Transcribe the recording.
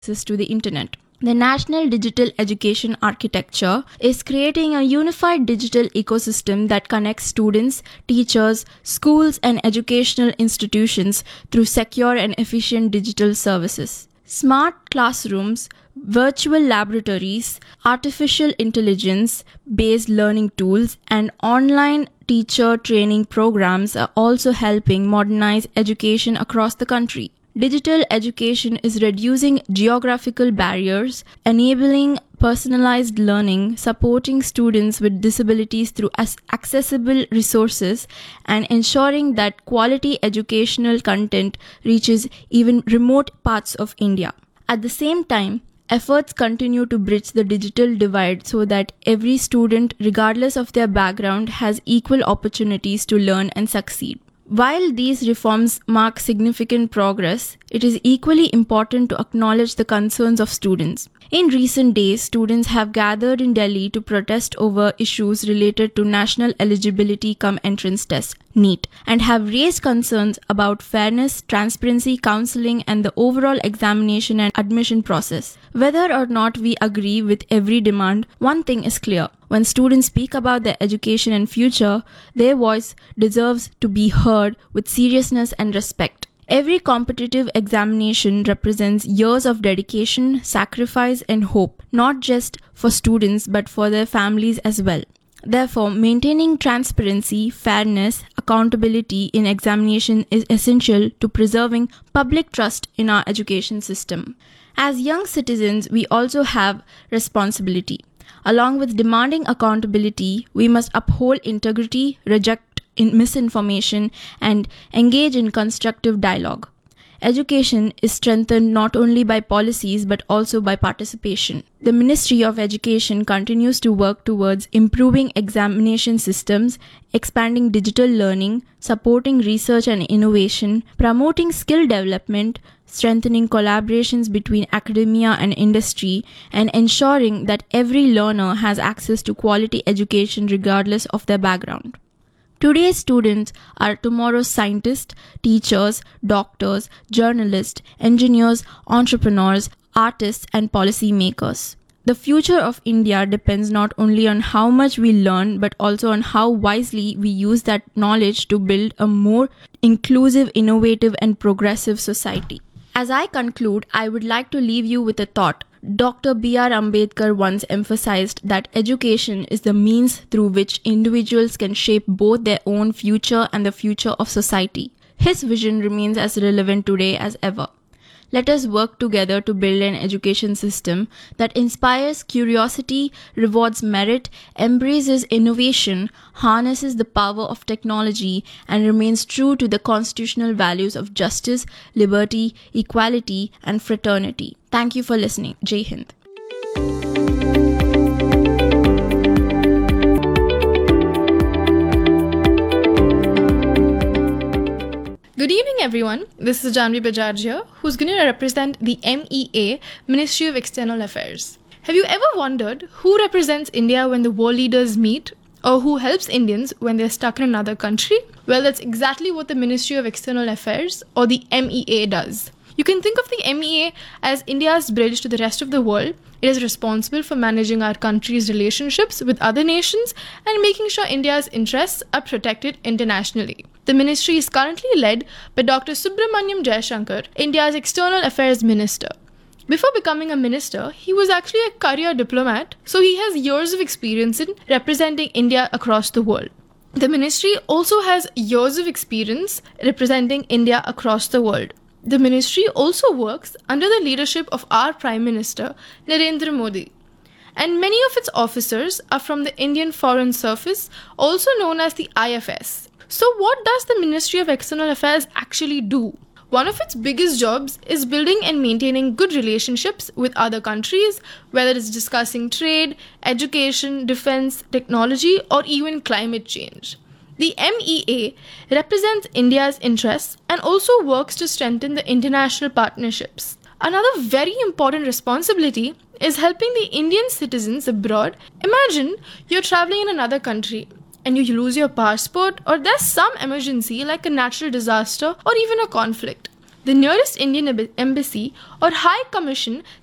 access to the internet. The National Digital Education Architecture is creating a unified digital ecosystem that connects students, teachers, schools, and educational institutions through secure and efficient digital services. Smart classrooms, virtual laboratories, artificial intelligence based learning tools, and online teacher training programs are also helping modernize education across the country. Digital education is reducing geographical barriers, enabling personalized learning, supporting students with disabilities through accessible resources, and ensuring that quality educational content reaches even remote parts of India. At the same time, efforts continue to bridge the digital divide so that every student, regardless of their background, has equal opportunities to learn and succeed. While these reforms mark significant progress, it is equally important to acknowledge the concerns of students. In recent days, students have gathered in Delhi to protest over issues related to National Eligibility Cum Entrance Test (NEET) and have raised concerns about fairness, transparency, counseling, and the overall examination and admission process. Whether or not we agree with every demand, one thing is clear. When students speak about their education and future, their voice deserves to be heard with seriousness and respect. Every competitive examination represents years of dedication, sacrifice, and hope, not just for students but for their families as well. Therefore, maintaining transparency, fairness, accountability in examination is essential to preserving public trust in our education system. As young citizens, we also have responsibility. Along with demanding accountability, we must uphold integrity, reject misinformation, and engage in constructive dialogue. Education is strengthened not only by policies but also by participation. The Ministry of Education continues to work towards improving examination systems, expanding digital learning, supporting research and innovation, promoting skill development, strengthening collaborations between academia and industry, and ensuring that every learner has access to quality education regardless of their background. Today's students are tomorrow's scientists, teachers, doctors, journalists, engineers, entrepreneurs, artists, and policymakers. The future of India depends not only on how much we learn, but also on how wisely we use that knowledge to build a more inclusive, innovative, and progressive society. As I conclude, I would like to leave you with a thought. Dr. B.R. Ambedkar once emphasized that education is the means through which individuals can shape both their own future and the future of society. His vision remains as relevant today as ever. Let us work together to build an education system that inspires curiosity, rewards merit, embraces innovation, harnesses the power of technology, and remains true to the constitutional values of justice, liberty, equality, and fraternity. Thank you for listening. Jai Hind. Good evening, everyone. This is Janvi Bajarjia, who's going to represent the MEA, Ministry of External Affairs. Have you ever wondered who represents India when the world leaders meet, or who helps Indians when they're stuck in another country? Well, that's exactly what the Ministry of External Affairs, or the MEA, does. You can think of the MEA as India's bridge to the rest of the world. It is responsible for managing our country's relationships with other nations and making sure India's interests are protected internationally. The ministry is currently led by Dr. Subramaniam Jaishankar, India's External Affairs Minister. Before becoming a minister, he was actually a career diplomat, so he has years of experience in representing India across the world. The ministry also has years of experience representing India across the world. The ministry also works under the leadership of our Prime Minister, Narendra Modi. And many of its officers are from the Indian Foreign Service, also known as the IFS. So what does the Ministry of External Affairs actually do? One of its biggest jobs is building and maintaining good relationships with other countries, whether it's discussing trade, education, defense, technology, or even climate change. The MEA represents India's interests and also works to strengthen the international partnerships. Another very important responsibility is helping the Indian citizens abroad. Imagine you're traveling in another country and you lose your passport, or there's some emergency like a natural disaster or even a conflict. the nearest Indian embassy or High Commission